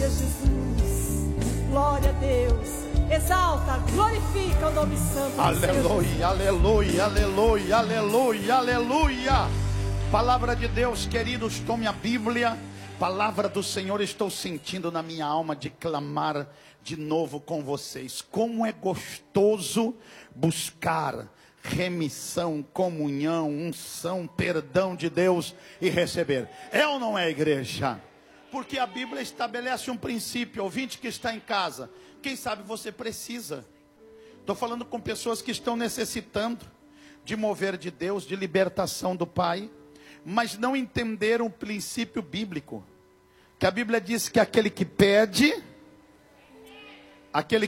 Jesus. Glória a Deus. Exalta, glorifica o nome santo. Aleluia, aleluia, aleluia, aleluia, aleluia. Palavra de Deus, queridos, tome a Bíblia. Palavra do Senhor, estou sentindo na minha alma de clamar de novo com vocês. Como é gostoso buscar remissão, comunhão, unção, perdão de Deus e receber. É ou não é, igreja? Porque a Bíblia estabelece um princípio. Ouvinte que está em casa, quem sabe você precisa. Estou falando com pessoas que estão necessitando de mover de Deus, de libertação do Pai, mas não entenderam o princípio bíblico. Que a Bíblia diz que aquele que pede, aquele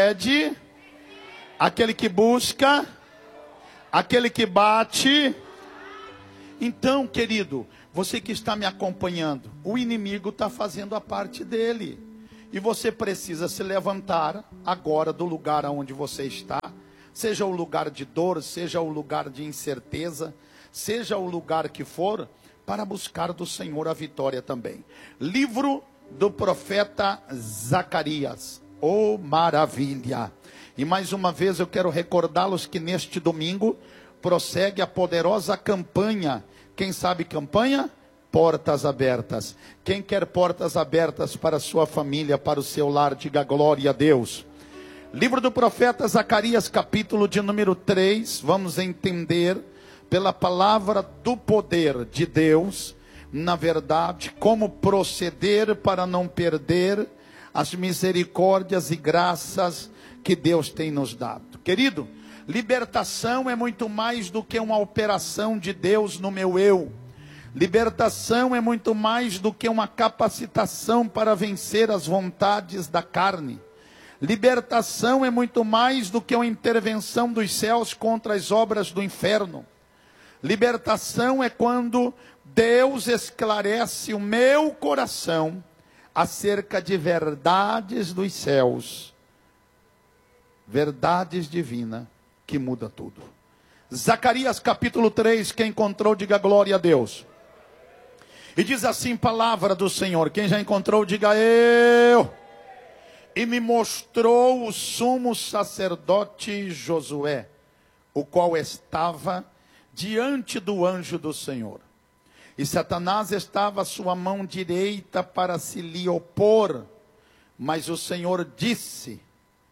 que busca, aquele que bate. Então, querido, você que está me acompanhando, o inimigo está fazendo a parte dele. E você precisa se levantar agora do lugar onde você está. Seja o lugar de dor, seja o lugar de incerteza, seja o lugar que for, para buscar do Senhor a vitória também. Livro do profeta Zacarias. Oh, maravilha! E mais uma vez eu quero recordá-los que neste domingo prossegue a poderosa campanha. Quem sabe campanha? Portas abertas. Quem quer portas abertas para a sua família, para o seu lar, diga glória a Deus. Livro do profeta Zacarias, capítulo de número 3. Vamos entender pela palavra do poder de Deus, na verdade, como proceder para não perder as misericórdias e graças que Deus tem nos dado. Querido, libertação é muito mais do que uma operação de Deus no meu eu. Libertação é muito mais do que uma capacitação para vencer as vontades da carne. Libertação é muito mais do que uma intervenção dos céus contra as obras do inferno. Libertação é quando Deus esclarece o meu coração acerca de verdades dos céus, verdades divinas que muda tudo. Zacarias capítulo 3, quem encontrou, diga glória a Deus. E diz assim, palavra do Senhor. Quem já encontrou, diga eu. E me mostrou o sumo sacerdote Josué, o qual estava diante do anjo do Senhor. E Satanás estava à sua mão direita para se lhe opor. Mas o Senhor disse.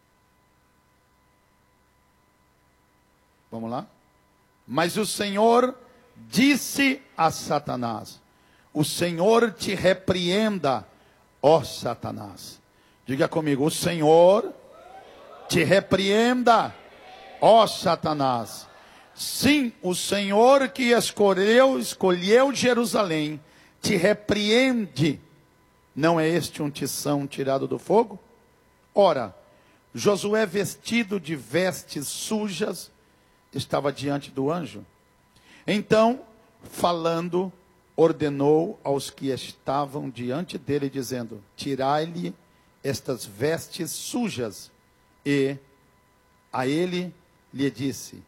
Vamos lá? Mas o Senhor disse a Satanás: o Senhor te repreenda, ó Satanás. Diga comigo, o Senhor te repreenda, ó Satanás. Sim, o Senhor que escolheu Jerusalém, te repreende. Não é este um tição tirado do fogo? Ora, Josué, vestido de vestes sujas, estava diante do anjo. Então, falando, ordenou aos que estavam diante dele, dizendo: tirai-lhe estas vestes sujas. E a ele lhe disse: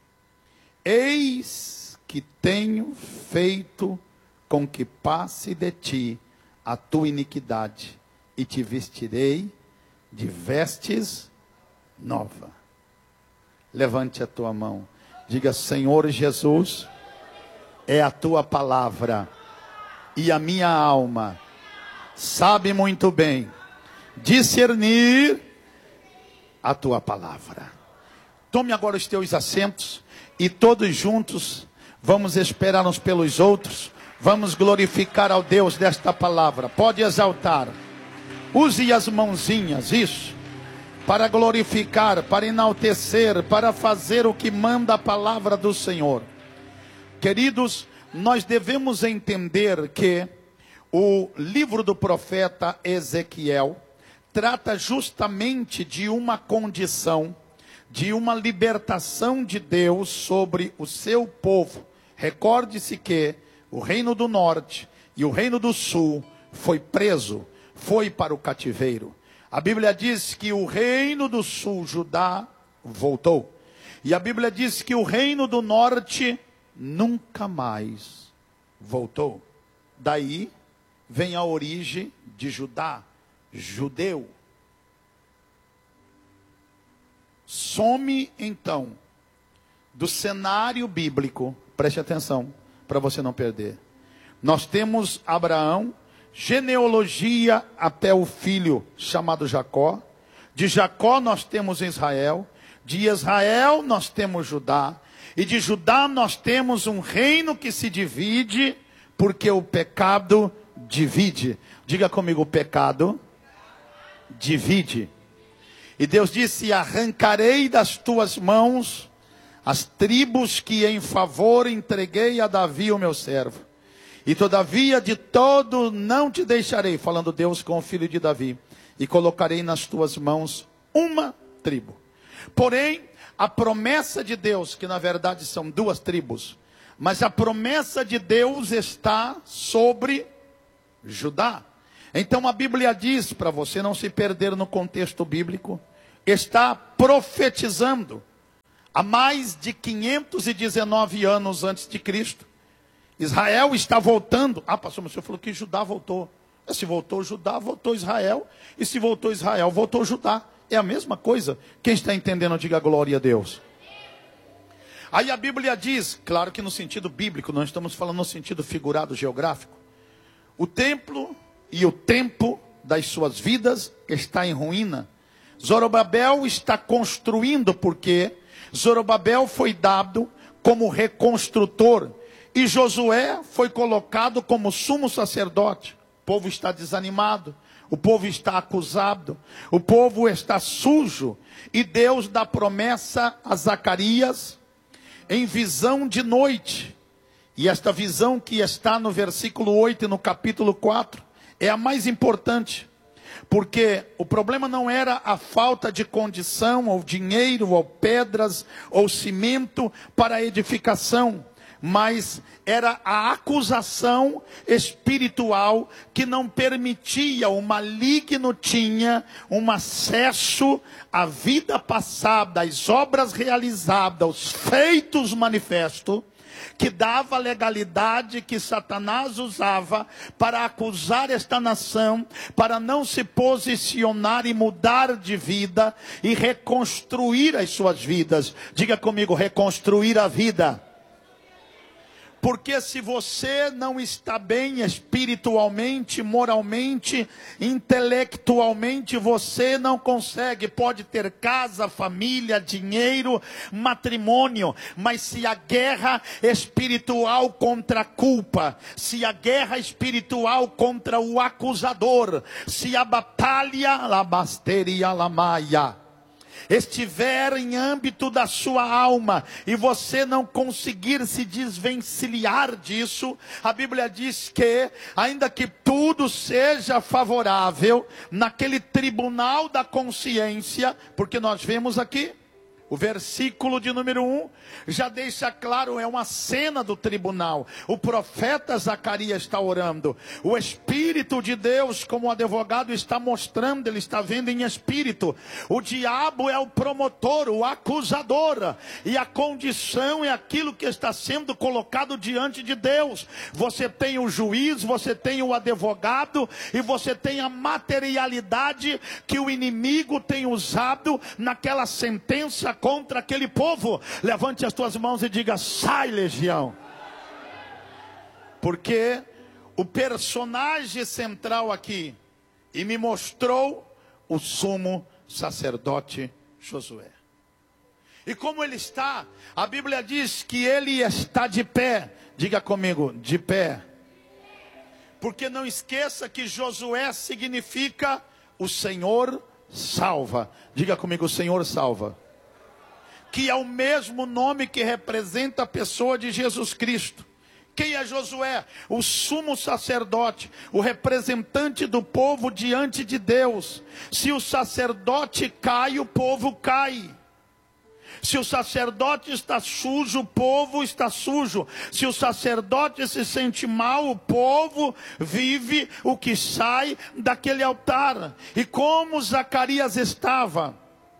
eis que tenho feito com que passe de ti a tua iniquidade, e te vestirei de vestes novas. Levante a tua mão, diga: Senhor Jesus, é a tua palavra, e a minha alma sabe muito bem discernir a tua palavra. Tome agora os teus assentos, e todos juntos vamos esperar uns pelos outros, vamos glorificar ao Deus desta palavra. Pode exaltar, use as mãozinhas, isso, para glorificar, para enaltecer, para fazer o que manda a palavra do Senhor. Queridos, nós devemos entender que o livro do profeta Ezequiel trata justamente de uma condição, de uma libertação de Deus sobre o seu povo. Recorde-se que o reino do norte e o reino do sul foi preso, foi para o cativeiro. A Bíblia diz que o reino do sul, Judá, voltou. E a Bíblia diz que o reino do norte nunca mais voltou. Daí vem a origem de Judá, judeu. Some então do cenário bíblico, preste atenção para você não perder. Nós temos Abraão, genealogia até o filho chamado Jacó. De Jacó nós temos Israel. De Israel nós temos Judá. E de Judá nós temos um reino que se divide, porque o pecado divide. Diga comigo, o pecado divide. E Deus disse: arrancarei das tuas mãos as tribos que em favor entreguei a Davi o meu servo. E todavia de todo não te deixarei, falando Deus com o filho de Davi, e colocarei nas tuas mãos uma tribo. Porém, a promessa de Deus, que na verdade são duas tribos, mas a promessa de Deus está sobre Judá. Então a Bíblia diz, para você não se perder no contexto bíblico, está profetizando há mais de 519 anos antes de Cristo. Israel está voltando. Ah, pastor, mas o senhor falou que Judá voltou. Se voltou Judá, voltou Israel. E se voltou Israel, voltou Judá. É a mesma coisa. Quem está entendendo, diga glória a Deus. Aí a Bíblia diz, claro que no sentido bíblico, não estamos falando no sentido figurado geográfico. O templo e o tempo das suas vidas está em ruína. Zorobabel está construindo, porque Zorobabel foi dado como reconstrutor e Josué foi colocado como sumo sacerdote. O povo está desanimado, o povo está acusado, o povo está sujo, e Deus dá promessa a Zacarias em visão de noite. E esta visão que está no versículo 8 e no capítulo 4 é a mais importante. Porque o problema não era a falta de condição, ou dinheiro, ou pedras, ou cimento para a edificação, mas era a acusação espiritual que não permitia, o maligno tinha um acesso à vida passada, às obras realizadas, aos feitos manifestos, que dava legalidade que Satanás usava para acusar esta nação, para não se posicionar e mudar de vida e reconstruir as suas vidas. Diga comigo, reconstruir a vida. Porque se você não está bem espiritualmente, moralmente, intelectualmente, você não consegue. Pode ter casa, família, dinheiro, matrimônio, mas se a guerra espiritual contra a culpa, se a guerra espiritual contra o acusador, se a batalha, labasteria lamaia, estiver em âmbito da sua alma, e você não conseguir se desvencilhar disso, a Bíblia diz que, ainda que tudo seja favorável, naquele tribunal da consciência, porque nós vemos aqui, o versículo de número 1 já deixa claro, é uma cena do tribunal. O profeta Zacarias está orando. O Espírito de Deus, como advogado, está mostrando, ele está vendo em espírito. O diabo é o promotor, o acusador. E a condição é aquilo que está sendo colocado diante de Deus. Você tem o juiz, você tem o advogado, e você tem a materialidade que o inimigo tem usado naquela sentença contra aquele povo. Levante as tuas mãos e diga: sai, legião. Porque o personagem central aqui, e me mostrou o sumo sacerdote Josué. E como ele está, a Bíblia diz que ele está de pé. Diga comigo, de pé. Porque não esqueça que Josué significa o Senhor salva. Diga comigo, o Senhor salva. Que é o mesmo nome que representa a pessoa de Jesus Cristo. Quem é Josué? O sumo sacerdote, o representante do povo diante de Deus. Se o sacerdote cai, o povo cai. Se o sacerdote está sujo, o povo está sujo. Se o sacerdote se sente mal, o povo vive o que sai daquele altar. E como Zacarias estava?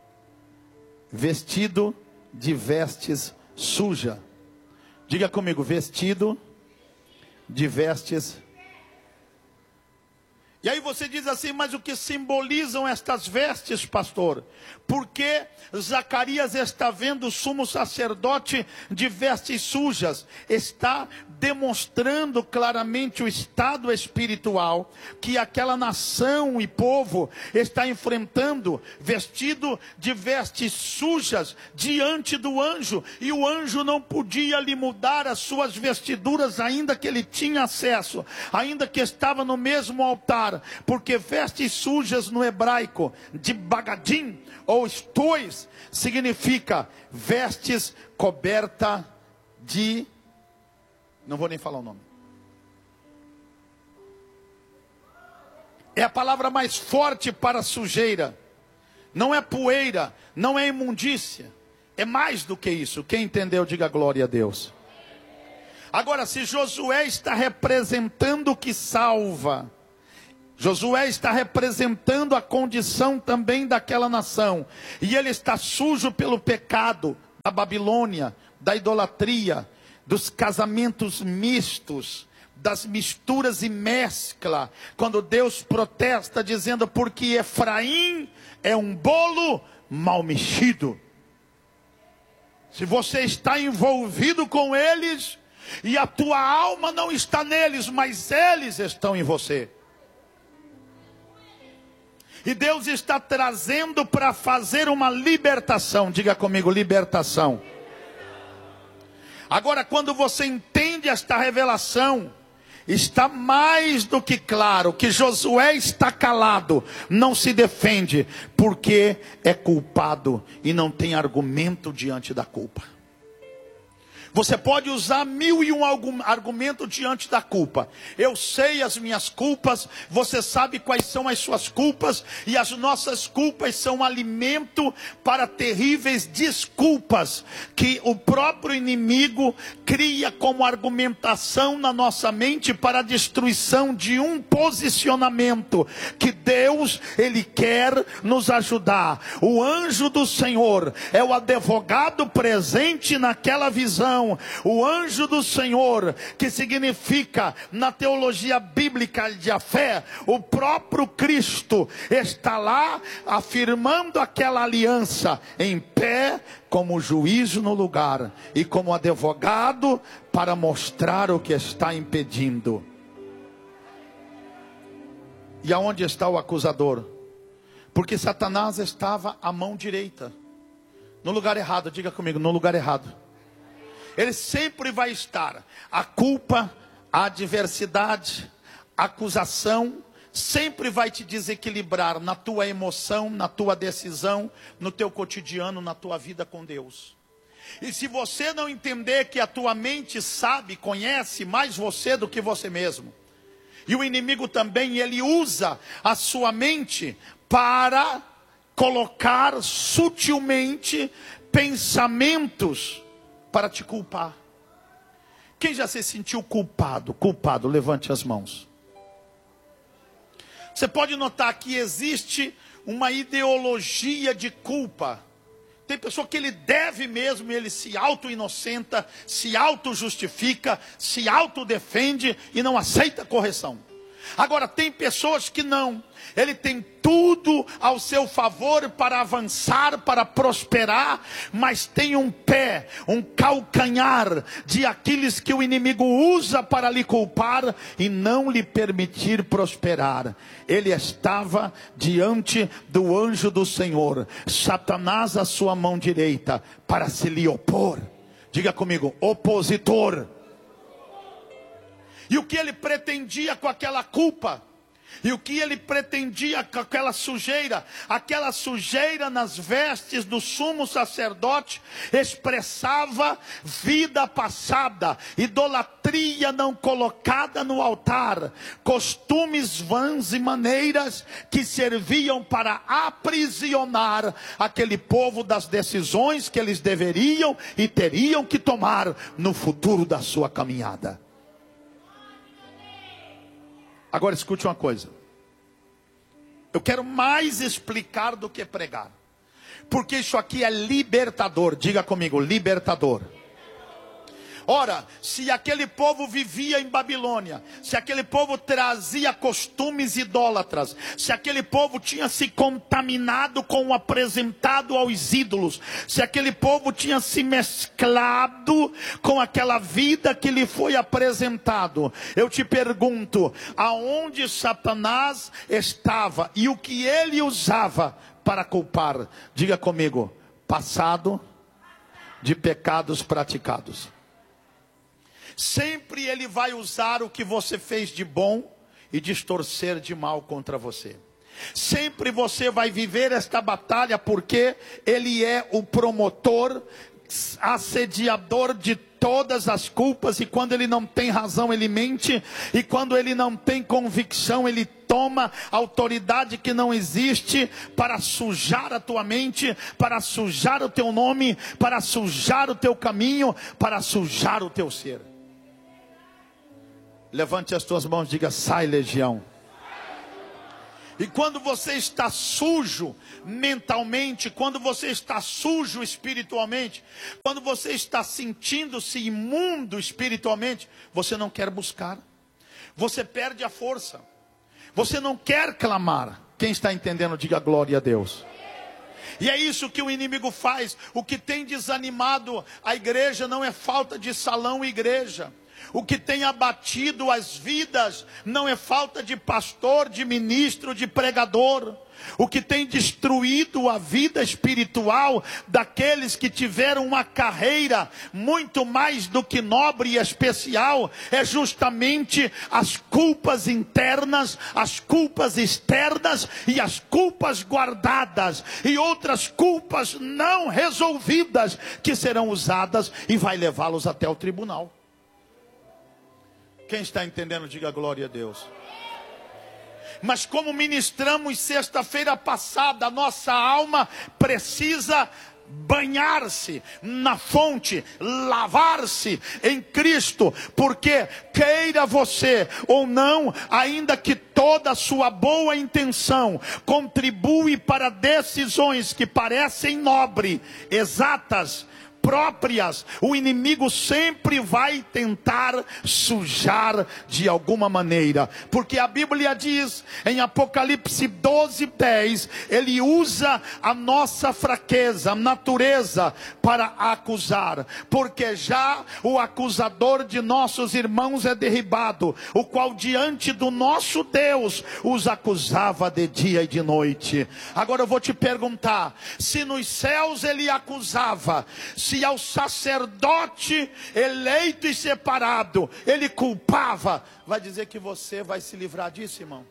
Vestido de vestes suja. Diga comigo, vestido de vestes. E aí você diz assim, mas o que simbolizam estas vestes, pastor? Porque Zacarias está vendo o sumo sacerdote de vestes sujas. Está demonstrando claramente o estado espiritual que aquela nação e povo está enfrentando, vestido de vestes sujas diante do anjo. E o anjo não podia lhe mudar as suas vestiduras, ainda que ele tinha acesso, ainda que estava no mesmo altar. Porque vestes sujas no hebraico, de bagadim ou estois, significa vestes coberta de... Não vou nem falar o nome. É a palavra mais forte para sujeira. Não é poeira, não é imundícia. É mais do que isso. Quem entendeu, diga glória a Deus. Agora, se Josué está representando o que salva, Josué está representando a condição também daquela nação. E ele está sujo pelo pecado da Babilônia, da idolatria, dos casamentos mistos, das misturas e mescla. Quando Deus protesta dizendo, porque Efraim é um bolo mal mexido. Se você está envolvido com eles, e a tua alma não está neles, mas eles estão em você. E Deus está trazendo para fazer uma libertação. Diga comigo, libertação. Agora, quando você entende esta revelação, está mais do que claro que Josué está calado, não se defende, porque é culpado e não tem argumento diante da culpa. Você pode usar 1001 argumento diante da culpa. Eu sei as minhas culpas, você sabe quais são as suas culpas, e as nossas culpas são alimento para terríveis desculpas, que o próprio inimigo cria como argumentação na nossa mente para a destruição de um posicionamento, que Deus, Ele quer nos ajudar. O anjo do Senhor é o advogado presente naquela visão. O anjo do Senhor, que significa na teologia bíblica de fé, o próprio Cristo está lá afirmando aquela aliança em pé, como juízo no lugar e como advogado para mostrar o que está impedindo. E aonde está o acusador? Porque Satanás estava à mão direita, no lugar errado. Diga comigo, no lugar errado. Ele sempre vai estar. A culpa, a adversidade, a acusação, sempre vai te desequilibrar na tua emoção, na tua decisão, no teu cotidiano, na tua vida com Deus. E se você não entender que a tua mente sabe, conhece mais você do que você mesmo, e o inimigo também, ele usa a sua mente para colocar sutilmente pensamentos para te culpar. Quem já se sentiu culpado? Culpado, levante as mãos. Você pode notar que existe uma ideologia de culpa. Tem pessoa que ele deve mesmo, ele se auto-inocenta, se auto-justifica, se auto-defende e não aceita correção. Agora tem pessoas que não. Ele tem tudo ao seu favor para avançar, para prosperar, mas tem um pé, um calcanhar de aqueles que o inimigo usa para lhe culpar e não lhe permitir prosperar. Ele estava diante do anjo do Senhor, Satanás à sua mão direita, para se lhe opor. Diga comigo, opositor. E o que ele pretendia com aquela culpa? E o que ele pretendia com aquela sujeira nas vestes do sumo sacerdote, expressava vida passada, idolatria não colocada no altar, costumes vãs e maneiras que serviam para aprisionar aquele povo das decisões que eles deveriam e teriam que tomar no futuro da sua caminhada. Agora escute uma coisa. Eu quero mais explicar do que pregar. Porque isso aqui é libertador. Diga comigo, libertador. Ora, se aquele povo vivia em Babilônia, se aquele povo trazia costumes idólatras, se aquele povo tinha se contaminado com o apresentado aos ídolos, se aquele povo tinha se mesclado com aquela vida que lhe foi apresentado, eu te pergunto, aonde Satanás estava e o que ele usava para culpar? Diga comigo: passado de pecados praticados. Sempre ele vai usar o que você fez de bom e distorcer de mal contra você. Sempre você vai viver esta batalha, porque ele é o promotor, assediador de todas as culpas. E quando ele não tem razão, ele mente. E quando ele não tem convicção, ele toma autoridade que não existe para sujar a tua mente, para sujar o teu nome, para sujar o teu caminho, para sujar o teu ser. Levante as tuas mãos e diga: sai, legião. E quando você está sujo mentalmente, quando você está sujo espiritualmente, quando você está sentindo-se imundo espiritualmente, você não quer buscar, você perde a força, você não quer clamar. Quem está entendendo, diga glória a Deus. E é isso que o inimigo faz. O que tem desanimado a igreja não é falta de salão e igreja. O que tem abatido as vidas não é falta de pastor, de ministro, de pregador. O que tem destruído a vida espiritual daqueles que tiveram uma carreira muito mais do que nobre e especial é justamente as culpas internas, as culpas externas e as culpas guardadas e outras culpas não resolvidas que serão usadas e vai levá-los até o tribunal. Quem está entendendo, diga glória a Deus. Mas como ministramos sexta-feira passada, a nossa alma precisa banhar-se na fonte, lavar-se em Cristo, porque queira você ou não, ainda que toda a sua boa intenção contribui para decisões que parecem nobres, exatas, próprias, o inimigo sempre vai tentar sujar de alguma maneira, porque a Bíblia diz em Apocalipse 12:10, ele usa a nossa fraqueza, a natureza para acusar, porque já o acusador de nossos irmãos é derribado, o qual diante do nosso Deus os acusava de dia e de noite. Agora eu vou te perguntar, se nos céus ele acusava, se ao sacerdote eleito e separado ele culpava, vai dizer que você vai se livrar disso, irmão?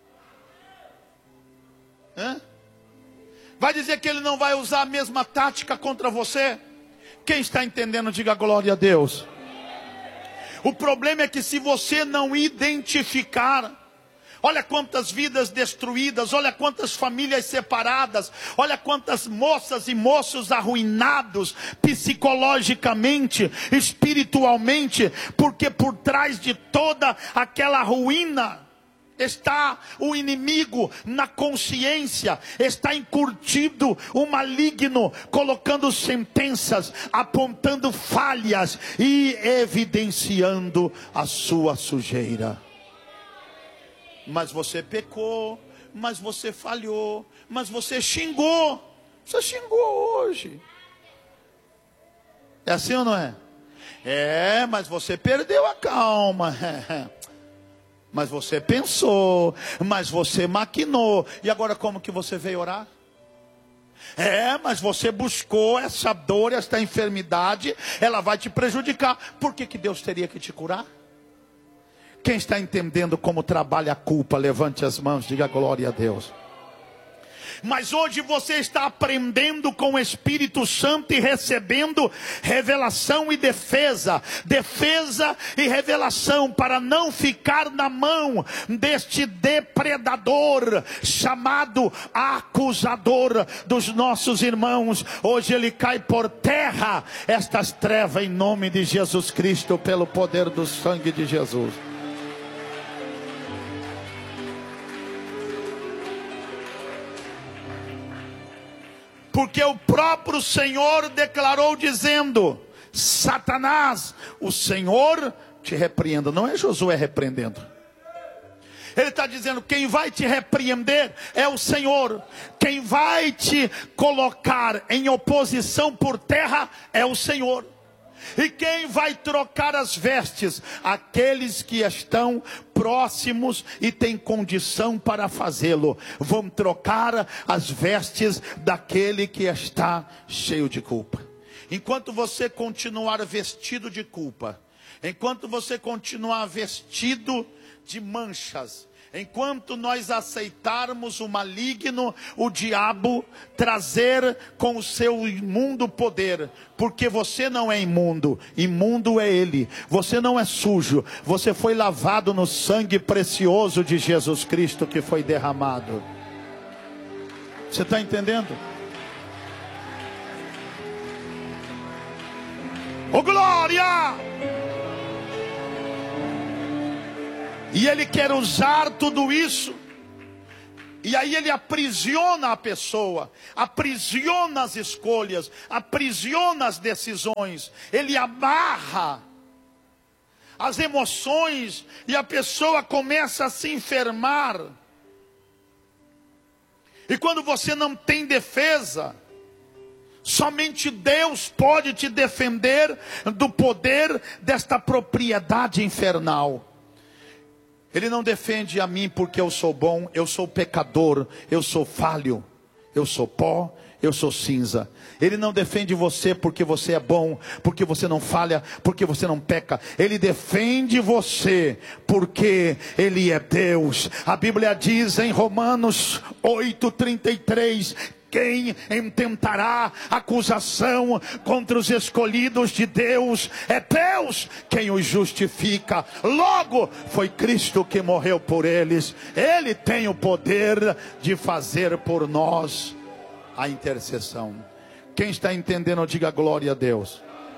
Vai dizer que ele não vai usar a mesma tática contra você? Quem está entendendo, diga glória a Deus. O problema é que se você não identificar, olha quantas vidas destruídas, olha quantas famílias separadas, olha quantas moças e moços arruinados psicologicamente, espiritualmente, porque por trás de toda aquela ruína está o inimigo na consciência, está encurtido o maligno, colocando sentenças, apontando falhas e evidenciando a sua sujeira. Mas você pecou, mas você falhou, mas você xingou. Você xingou hoje. É assim ou não é? É, mas você perdeu a calma. Mas você pensou, mas você maquinou. E agora como que você veio orar? É, mas você buscou essa dor, essa enfermidade, ela vai te prejudicar. Por que Deus teria que te curar? Quem está entendendo como trabalha a culpa, levante as mãos, diga glória a Deus. Mas hoje você está aprendendo com o Espírito Santo e recebendo revelação e defesa. Defesa e revelação para não ficar na mão deste depredador chamado acusador dos nossos irmãos. Hoje ele cai por terra estas trevas em nome de Jesus Cristo, pelo poder do sangue de Jesus. Porque o próprio Senhor declarou dizendo: Satanás, o Senhor te repreenda. Não é Josué repreendendo. Ele está dizendo, quem vai te repreender é o Senhor. Quem vai te colocar em oposição por terra é o Senhor. E quem vai trocar as vestes? Aqueles que estão próximos e têm condição para fazê-lo. Vão trocar as vestes daquele que está cheio de culpa. Enquanto você continuar vestido de culpa, enquanto você continuar vestido de manchas, enquanto nós aceitarmos o maligno, o diabo, trazer com o seu imundo poder, porque você não é imundo, imundo é ele. Você não é sujo, você foi lavado no sangue precioso de Jesus Cristo que foi derramado. Você está entendendo? Oh glória! E ele quer usar tudo isso. E aí ele aprisiona a pessoa, aprisiona as escolhas, aprisiona as decisões. Ele amarra as emoções e a pessoa começa a se enfermar. E quando você não tem defesa, somente Deus pode te defender do poder desta propriedade infernal. Ele não defende a mim porque eu sou bom, eu sou pecador, eu sou falho, eu sou pó, eu sou cinza. Ele não defende você porque você é bom, porque você não falha, porque você não peca. Ele defende você porque Ele é Deus. A Bíblia diz em Romanos 8:33... quem intentará acusação contra os escolhidos de Deus? É Deus quem os justifica. Logo, foi Cristo que morreu por eles. Ele tem o poder de fazer por nós a intercessão. Quem está entendendo, diga glória a Deus.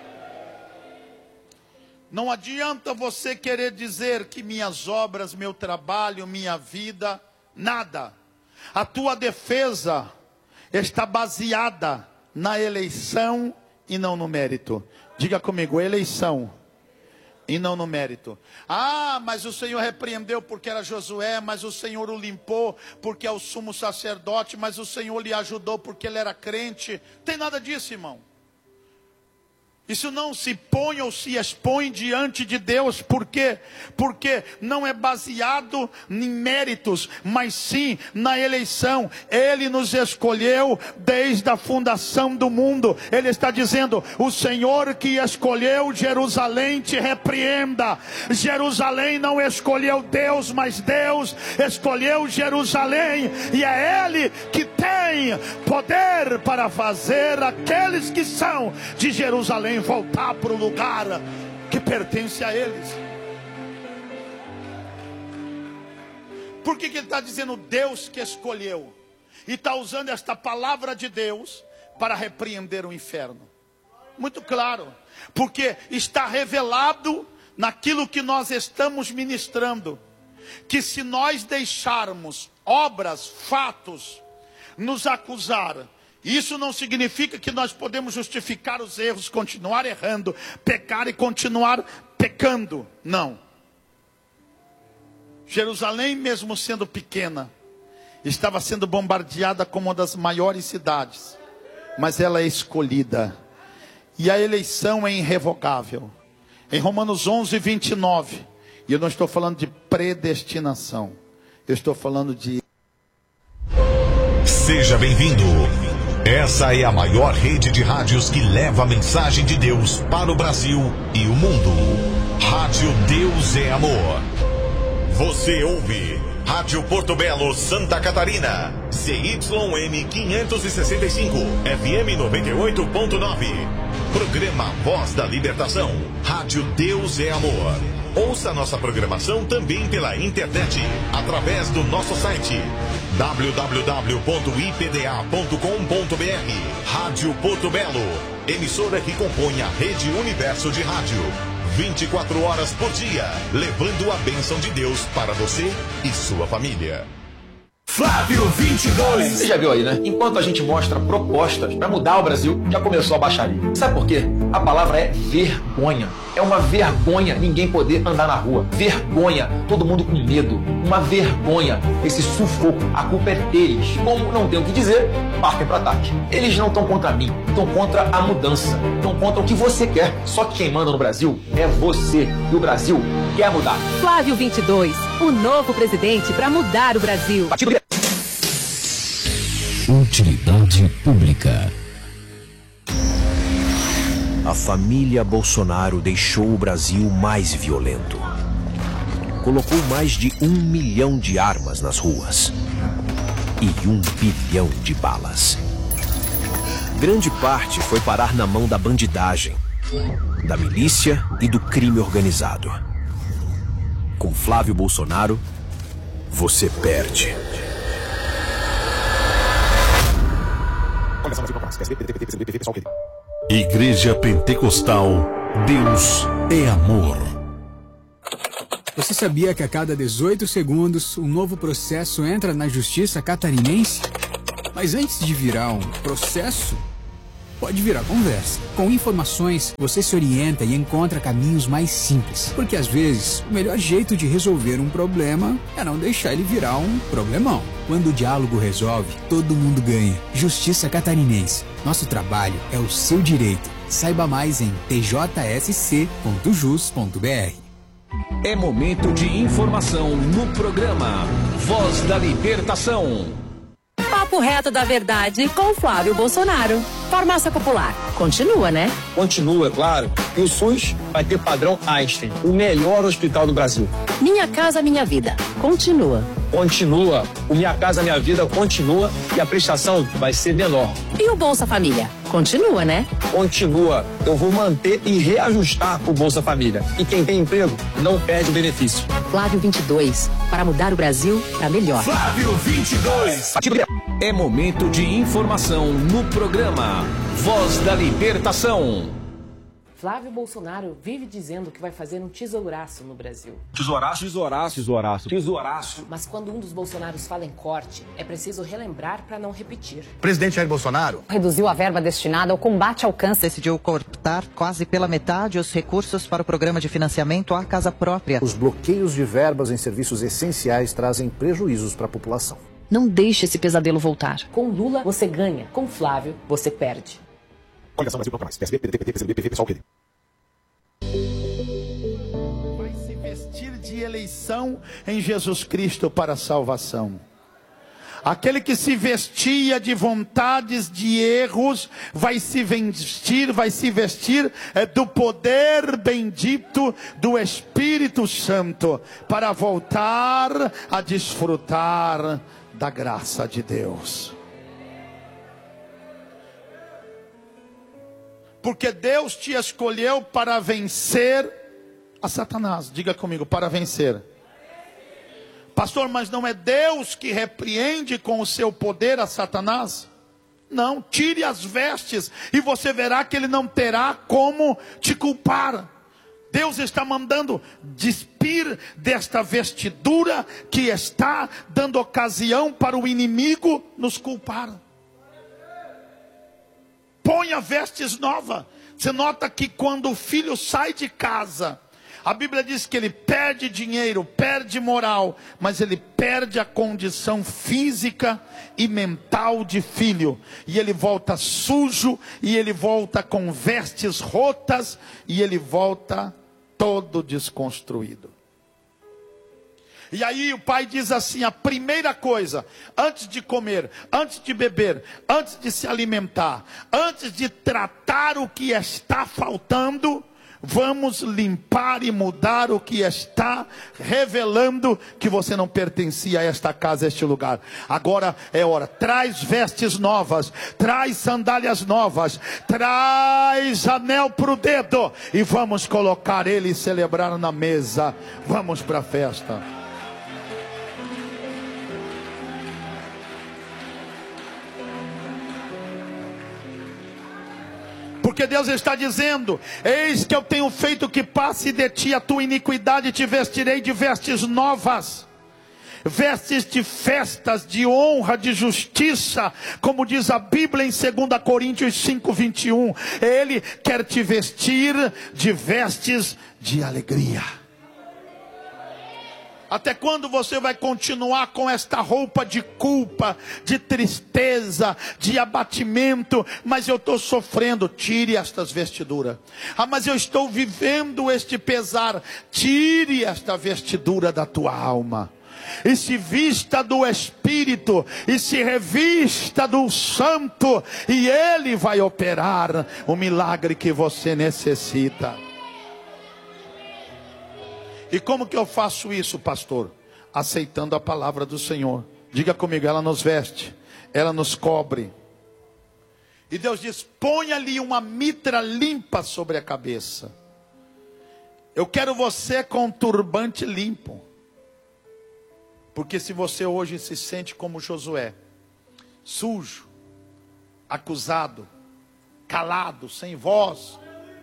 Não adianta você querer dizer que minhas obras, meu trabalho, minha vida, nada. A tua defesa está baseada na eleição e não no mérito. Diga comigo, eleição e não no mérito. Ah, mas o Senhor repreendeu porque era Josué, mas o Senhor o limpou porque é o sumo sacerdote, mas o Senhor lhe ajudou porque ele era crente. Não tem nada disso, irmão. Isso não se põe ou se expõe diante de Deus. Por quê? Porque não é baseado em méritos, mas sim na eleição. Ele nos escolheu desde a fundação do mundo. Ele está dizendo, o Senhor que escolheu Jerusalém te repreenda. Jerusalém não escolheu Deus, mas Deus escolheu Jerusalém. E é Ele que tem poder para fazer aqueles que são de Jerusalém voltar para o lugar que pertence a eles. Por que ele está dizendo Deus que escolheu? E está usando esta palavra de Deus para repreender o inferno. Muito claro. Porque está revelado naquilo que nós estamos ministrando, que se nós deixarmos obras, fatos, nos acusar, isso não significa que nós podemos justificar os erros, continuar errando, pecar e continuar pecando. Não. Jerusalém, mesmo sendo pequena, estava sendo bombardeada como uma das maiores cidades. Mas ela é escolhida. E a eleição é irrevogável. Em Romanos 11:29. E eu não estou falando de predestinação. Eu estou falando de... Seja bem-vindo. Essa é a maior rede de rádios que leva a mensagem de Deus para o Brasil e o mundo. Rádio Deus é Amor. Você ouve Rádio Porto Belo, Santa Catarina. CYM 565, FM 98.9. Programa Voz da Libertação. Rádio Deus é Amor. Ouça nossa programação também pela internet, através do nosso site www.ipda.com.br. Rádio Porto Belo, emissora que compõe a Rede Universo de Rádio. 24 horas por dia, levando a bênção de Deus para você e sua família. Flávio 22. Você já viu aí, né? Enquanto a gente mostra propostas para mudar o Brasil, já começou a baixaria. Sabe por quê? A palavra é vergonha. É uma vergonha ninguém poder andar na rua. Vergonha, todo mundo com medo. Uma vergonha, esse sufoco. A culpa é deles. Como não tem o que dizer, partem para ataque. Eles não estão contra mim, estão contra a mudança. Estão contra o que você quer. Só que quem manda no Brasil é você. E o Brasil quer mudar. Flávio 22, o novo presidente para mudar o Brasil. Utilidade pública. A família Bolsonaro deixou o Brasil mais violento. Colocou mais de 1 milhão de armas nas ruas e 1 bilhão de balas. Grande parte foi parar na mão da bandidagem, da milícia e do crime organizado. Com Flávio Bolsonaro, você perde. Igreja Pentecostal, Deus é amor. Você sabia que a cada 18 segundos um novo processo entra na justiça catarinense? Mas antes de virar um processo, pode virar conversa. Com informações, você se orienta e encontra caminhos mais simples. Porque às vezes, o melhor jeito de resolver um problema é não deixar ele virar um problemão. Quando o diálogo resolve, todo mundo ganha. Justiça Catarinense. Nosso trabalho é o seu direito. Saiba mais em tjsc.jus.br. É momento de informação no programa Voz da Libertação. Papo reto da verdade com Flávio Bolsonaro. Farmácia Popular. Continua, né? Continua, claro. E o SUS vai ter padrão Einstein, o melhor hospital do Brasil. Minha Casa Minha Vida. Continua. Continua. O Minha Casa Minha Vida continua e a prestação vai ser menor. E o Bolsa Família? Continua, né? Continua. Eu vou manter e reajustar o Bolsa Família. E quem tem emprego não perde o benefício. Flávio 22. Para mudar o Brasil para melhor. Flávio 22. É momento de informação no programa Voz da Libertação. Flávio Bolsonaro vive dizendo que vai fazer um tesouraço no Brasil. Tesouraço. Mas quando um dos Bolsonaros fala em corte, é preciso relembrar para não repetir. Presidente Jair Bolsonaro reduziu a verba destinada ao combate ao câncer. Decidiu cortar quase pela metade os recursos para o programa de financiamento à casa própria. Os bloqueios de verbas em serviços essenciais trazem prejuízos para a população. Não deixe esse pesadelo voltar. Com Lula, você ganha. Com Flávio, você perde. Coligação Brasil Proclamais. PSB, PDT, PCdoB, PSOL, PD. Vai se vestir de eleição em Jesus Cristo para a salvação. Aquele que se vestia de vontades, de erros, vai se vestir do poder bendito do Espírito Santo, para voltar a desfrutar da graça de Deus. Porque Deus te escolheu para vencer a Satanás. Diga comigo, para vencer. Pastor, mas não é Deus que repreende com o seu poder a Satanás? Não, tire as vestes e você verá que ele não terá como te culpar. Deus está mandando despir desta vestidura que está dando ocasião para o inimigo nos culpar. Ponha vestes novas. Você nota que quando o filho sai de casa, a Bíblia diz que ele perde dinheiro, perde moral, mas ele perde a condição física e mental de filho. E ele volta sujo, e ele volta com vestes rotas, e ele volta todo desconstruído. E aí o pai diz assim, a primeira coisa, antes de comer, antes de beber, antes de se alimentar, antes de tratar o que está faltando, vamos limpar e mudar o que está revelando que você não pertencia a esta casa, a este lugar. Agora é hora, traz vestes novas, traz sandálias novas, traz anel para o dedo e vamos colocar ele e celebrar na mesa. Vamos para a festa. Porque Deus está dizendo, eis que eu tenho feito que passe de ti a tua iniquidade e te vestirei de vestes novas. vestes de festas, de honra, de justiça, como diz a Bíblia em 2 Coríntios 5:21. Ele quer te vestir de vestes de alegria. Até quando você vai continuar com esta roupa de culpa, de tristeza, de abatimento? Mas eu estou sofrendo. Tire estas vestiduras. Ah, mas eu estou vivendo este pesar. Tire esta vestidura da tua alma. E se vista do Espírito, e se revista do Santo, e Ele vai operar o milagre que você necessita. E como que eu faço isso, pastor? Aceitando a palavra do Senhor. Diga comigo, ela nos veste, ela nos cobre. E Deus diz, põe ali uma mitra limpa sobre a cabeça. Eu quero você com um turbante limpo. Porque se você hoje se sente como Josué, sujo, acusado, calado, sem voz,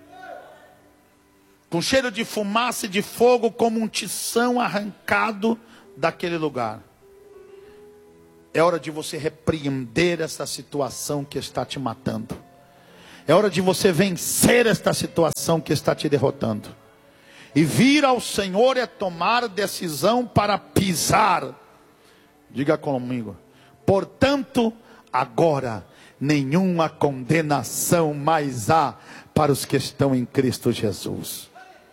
com cheiro de fumaça e de fogo, como um tição arrancado daquele lugar. É hora de você repreender essa situação que está te matando. É hora de você vencer esta situação que está te derrotando. E vir ao Senhor é tomar decisão para pisar. Diga comigo. Portanto, agora, nenhuma condenação mais há para os que estão em Cristo Jesus.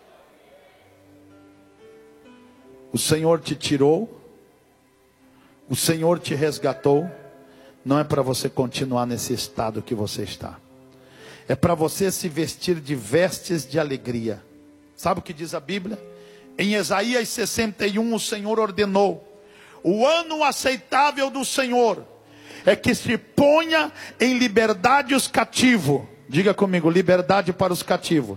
O Senhor te tirou, o Senhor te resgatou, não é para você continuar nesse estado que você está. É para você se vestir de vestes de alegria. Sabe o que diz a Bíblia? Em Isaías 61 o Senhor ordenou: o ano aceitável do Senhor é que se ponha em liberdade os cativos. Diga comigo, liberdade para os cativos.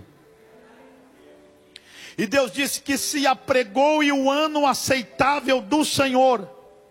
E Deus disse que se apregoe o ano aceitável do Senhor,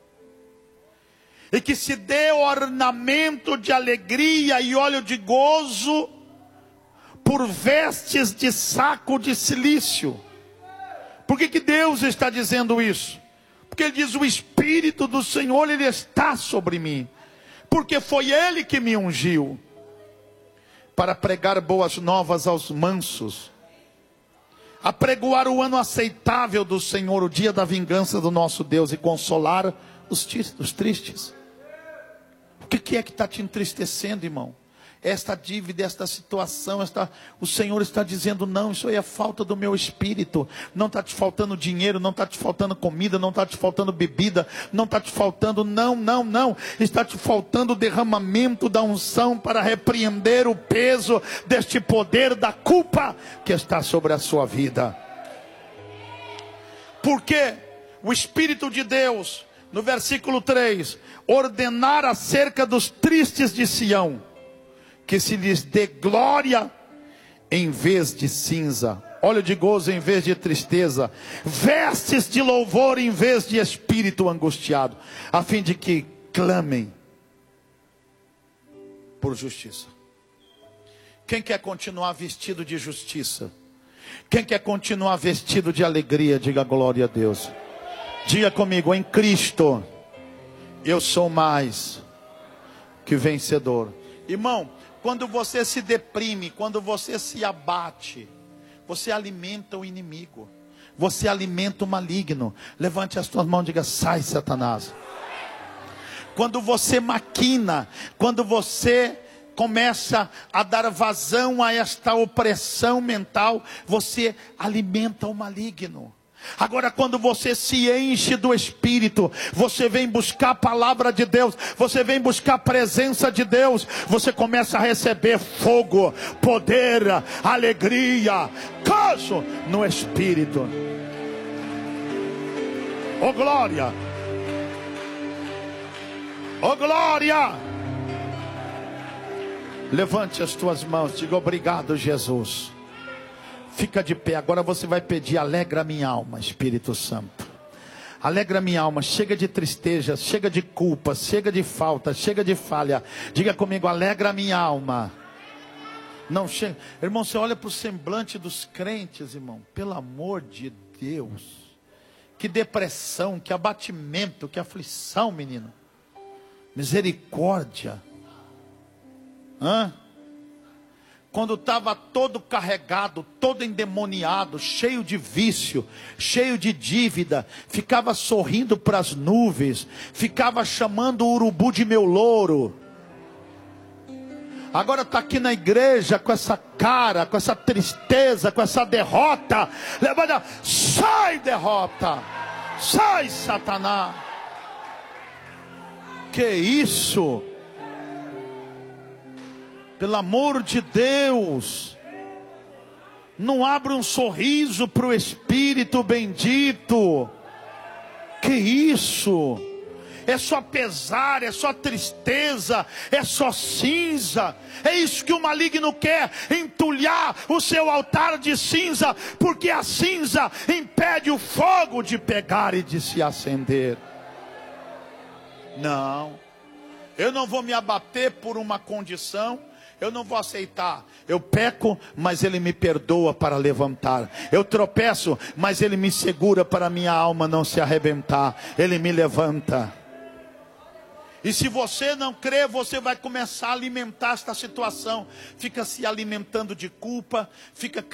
e que se dê ornamento de alegria e óleo de gozo, por vestes de saco de cilício. Por que Deus está dizendo isso? Porque Ele diz, o Espírito do Senhor, Ele está sobre mim, porque foi Ele que me ungiu, para pregar boas novas aos mansos, apregoar o ano aceitável do Senhor, o dia da vingança do nosso Deus, e consolar os tristes. O que é que está te entristecendo, irmão? Esta dívida, esta situação, o Senhor está dizendo, não, isso aí é falta do meu Espírito. Não está te faltando dinheiro, não está te faltando comida, não está te faltando bebida, não está te faltando, não. Está te faltando o derramamento da unção para repreender o peso deste poder da culpa que está sobre a sua vida. Porque o Espírito de Deus, no versículo 3, ordenar acerca dos tristes de Sião, que se lhes dê glória em vez de cinza, óleo de gozo em vez de tristeza, vestes de louvor em vez de espírito angustiado, a fim de que clamem por justiça. Quem quer continuar vestido de justiça? Quem quer continuar vestido de alegria? Diga glória a Deus. Diga comigo, em Cristo eu sou mais que vencedor. Irmão, quando você se deprime, quando você se abate, você alimenta o inimigo, você alimenta o maligno. Levante as tuas mãos e diga, sai Satanás. Quando você maquina, quando você começa a dar vazão a esta opressão mental, você alimenta o maligno. Agora, quando você se enche do Espírito, você vem buscar a palavra de Deus, você vem buscar a presença de Deus, você começa a receber fogo, poder, alegria, gozo no Espírito. Oh glória! Oh glória! Levante as tuas mãos, diga obrigado, Jesus. Fica de pé, agora você vai pedir, alegra minha alma, Espírito Santo. Alegra minha alma, chega de tristeza, chega de culpa, chega de falta, chega de falha. Diga comigo, alegra minha alma. Não chega, irmão, você olha para o semblante dos crentes, irmão, pelo amor de Deus. Que depressão, que abatimento, que aflição, menino. Misericórdia. Quando estava todo carregado, todo endemoniado, cheio de vício, cheio de dívida, ficava sorrindo para as nuvens, ficava chamando o urubu de meu louro. Agora está aqui na igreja com essa cara, com essa tristeza, com essa derrota. Levanta, sai derrota, sai Satanás. Que isso? Pelo amor de Deus, não abre um sorriso para o Espírito bendito. Que isso? É só pesar, é só tristeza, é só cinza. É isso que o maligno quer, entulhar o seu altar de cinza, porque a cinza impede o fogo de pegar e de se acender. Não, eu não vou me abater por uma condição. Eu não vou aceitar. Eu peco, mas Ele me perdoa para levantar. Eu tropeço, mas Ele me segura para minha alma não se arrebentar. Ele me levanta. E se você não crê, você vai começar a alimentar esta situação. Fica se alimentando de culpa, fica